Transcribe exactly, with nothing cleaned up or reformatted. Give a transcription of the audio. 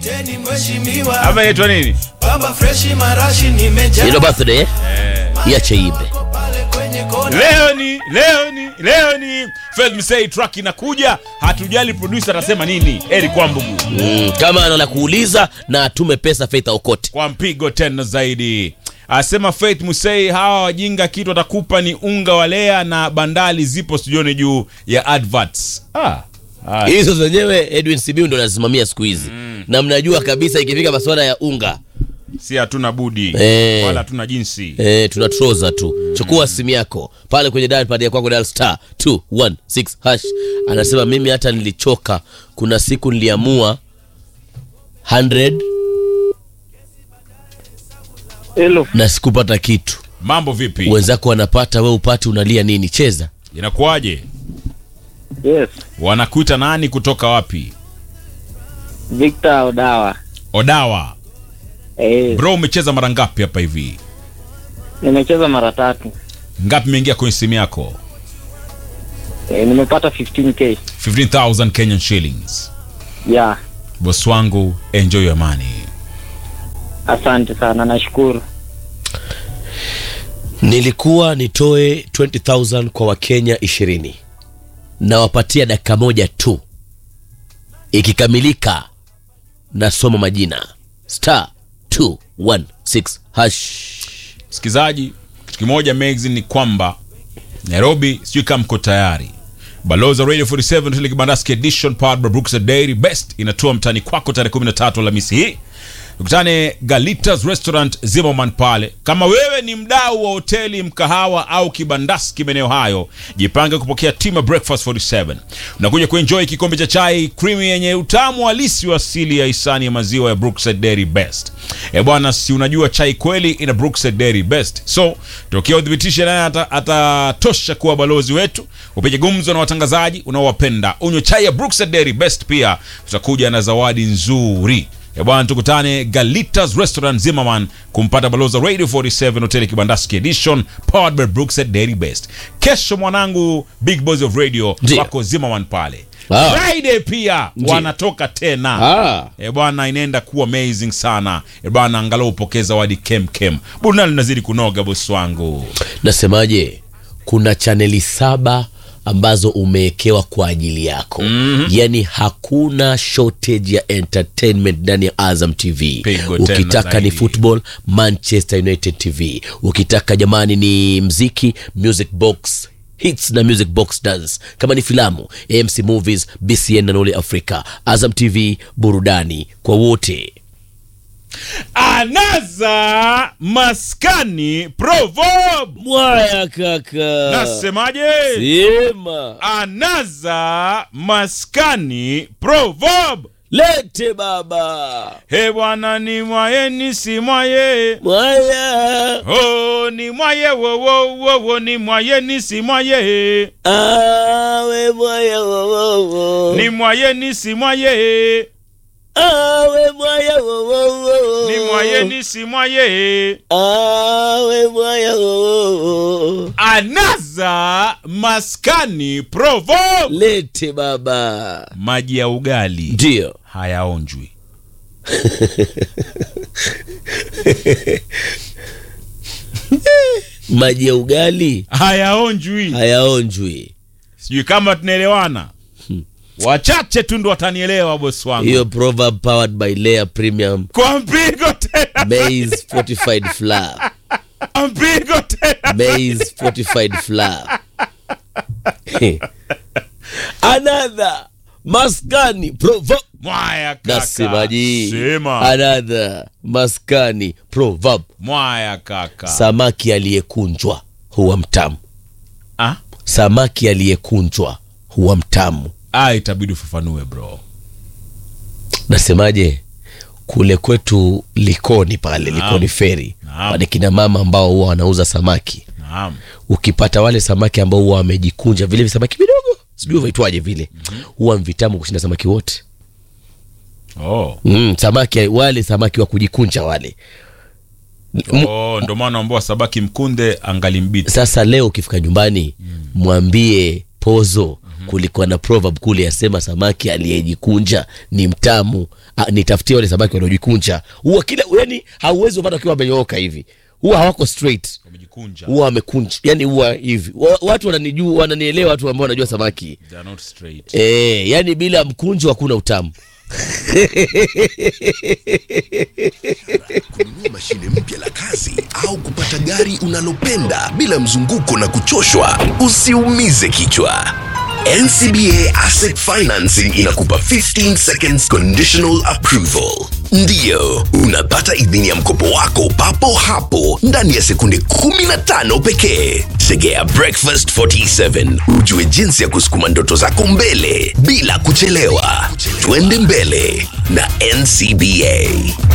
Teni mheshimiwa. Hapa inaitwa nini? Baba freshi marashi nimejaa. Ilo birthday eh? Iache ibe. Leo ni, leo ni, leo ni Faith Msei track inakuja. Hatujali producer atasema nini. Eric Kwambugu. Mm, kama ana la kuuliza na atume pesa Faith Aukoti. Kwa mpigo tena zaidi. Asema Faith Msei hawa wajinga kitu watakupa ni unga wa lea na bandali zipo studioni juu ya adverts. Ah. Ah. Hizo zenyewe Edwin Sibiu ndo anasimamia siku hizi. Mm. Na mnajua kabisa ikifika masuala ya unga si hatuna budi eh, wala hatuna jinsi. Eh, tuna trouser tu. Mm. Chukua simu yako pale kwenye dial pad yako dial star two one six hash. Anasema mimi hata nilichoka. Kuna siku niliamua one hundred Hello. Na sikupata kitu. Mambo vipi? Wenzako wanapata, wewe upate, unalia nini? Cheza. Inakuaje? Yes. Wanakuita nani kutoka wapi? Victor Odawa. Odawa. Eh. Bro, umecheza mara ngapi hapa hivi? Nimecheza mara tatu. Ngapi imeingia kwenye simu yako? Eh, nimepata fifteen K. fifteen thousand Kenyan shillings. Yeah. Boss wangu, enjoy your money. Asante sana, nashukuru. Nilikuwa nitoe twenty thousand kwa Wakenya ishirini. Na wapatia dakika moja tu. Ikikamilika nasoma majina. Star two one six hash. Sikizaji, kitu kimoja magazine ni kwamba Nairobi sijui kama mko tayari. Baloza Radio forty-seven Tele Kibandaski Edition powered by Brookside Dairy Best inatua mtani kwako tarehe kumi na tatu Alhamisi hii. Ukutane Galitas Restaurant Zimmerman pale. Kama wewe ni mdau wa hoteli, mkahawa au kibandaski maeneo hayo, jipange kupokea Team Breakfast forty-seven. Unakuja kuenjoy kikombe cha chai creamy yenye utamu halisi wa asili ya hisani ya maziwa ya Brookside Dairy Best. Eh bwana, si unajua chai kweli ina Brookside Dairy Best. So, tokea udhibitishe naye atatosha kuwa balozi wetu. Upige gumzo na watangazaji unaowapenda. Unywe chai ya Brookside Dairy Best pia. Tutakuja na zawadi nzuri. E bwana, tukutane Galitas Restaurant Zimmerman kumpata Baloza Radio forty-seven Hotel Kibandaski Edition powered by Brookside Dairy Best. Kesho mwanangu Big Boys of Radio wako Zimmerman pale. Ah. Friday pia Jee. wanatoka tena. Ah. E bwana, inaenda kuwa amazing sana. E bwana, angalau upokee zawadi kem kem. Burudani inazidi kunoga boss wangu. Nasemaje? Kuna chaneli saba ambazo umewekewa kwa ajili yako. Mm-hmm. Yani hakuna shortage ya entertainment ndani ya Azam T V. Ukitaka ni football, Manchester United T V. Ukitaka jamani ni mziki, Music Box Hits na Music Box Dance. Kama ni filamu, A M C Movies, B C N na Noli Africa. Azam T V, burudani kwa wote. Anaza maskani proverb. Mwaya kaka. Nasemaje? Sema. Anaza maskani proverb. Lete baba. He bwana, ni mwaye ni si mwaye. Mwaya. Oh, ni mwaye wo wo wo wo, ni mwaye ni si mwaye. Awe mwaya wo wo wo. Ni mwaye ni si mwaye. Awe mwaya wo wo wo. Ni mwaye ni si mwaye. Awe mwaya wo wo. Anaza maskani proverb. Lete baba. Maji ya ugali ndio hayaonjwi. Maji ya ugali hayaonjwi. Hayaonjwi. Sijui kama tunaelewana. Hmm. Wachache tu ndo watanielewa boss wangu. Hiyo proverb powered by Layer Premium. Kwa mpigo tena. Maize fortified flour. Kwa mpigo tena. Maize fortified flour. Another maskani proverb. Mwaya kaka. Nasemaji. Sema. Another maskani proverb. Mwaya kaka. Samaki aliyekunjwa huwa mtamu. Ah? Samaki aliyekunjwa huwa mtamu. Ah, itabidi ufafanue bro. Nasemaje? Kule kwetu Likoni pale, Naam. Likoni Ferry. Wale kina mama ambao huwa wanauza samaki. Naam. Ukipata wale samaki ambao huwa wamejikunja vile samaki vidogo, sijui vaitwaje vile. Mm-hmm. Huwa mvitamu kushinda samaki wote. Oh. Mm, samaki wale samaki wa kujikunja wale. Oh, ndo maana ambao sabaki mkunde angali mbiti. Sasa leo ukifika nyumbani, mm. mwambie Pozo, mm-hmm. kulikuwa na proverb kule yasema samaki aliyejikunja ni mtamu. Ah, nitafutie wale samaki wanaojikunja. Huwa kila yani hauwezi kupata kiwa amenyooka hivi. Huwa hawako straight. Wamejikunja. Huwa wamekunja. Yani huwa hivi. Wa- Watu wananijua, wananielewa, watu ambao wanajua samaki. They are not straight. Eh, yani bila mkunjo hakuna utamu. Kununua mashine mpya la kazi au kupata gari unalopenda bila mzunguko na kuchoshwa, usiumize kichwa. N C B A Asset Financing inakupa fifteen seconds conditional approval. Ndiyo, unapata idhini ya mkopo wako papo hapo ndani ya sekunde kumi na tano pekee. Tegea Breakfast forty-seven ujue jinsi ya kusukuma ndoto zako mbele bila kuchelewa. Twende mbele na N C B A.